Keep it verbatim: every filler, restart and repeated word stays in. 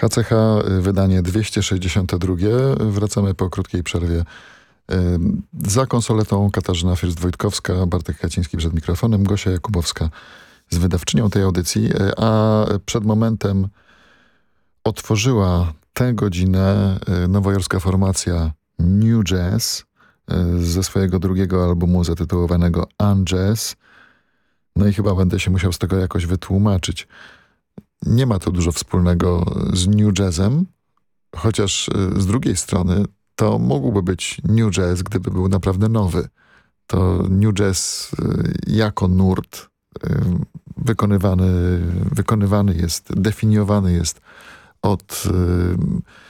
H C H, wydanie dwieście sześćdziesiąte drugie. Wracamy po krótkiej przerwie. Za konsoletą Katarzyna Fürst-Wojtkowska, Bartek Kaciński przed mikrofonem, Gosia Jakubowska z wydawczynią tej audycji, a przed momentem otworzyła tę godzinę nowojorska formacja New Jazz ze swojego drugiego albumu zatytułowanego Un-Jazz. No i chyba będę się musiał z tego jakoś wytłumaczyć. Nie ma to dużo wspólnego z New Jazzem, chociaż z drugiej strony to mógłby być New Jazz, gdyby był naprawdę nowy. To New Jazz jako nurt wykonywany, wykonywany jest, definiowany jest od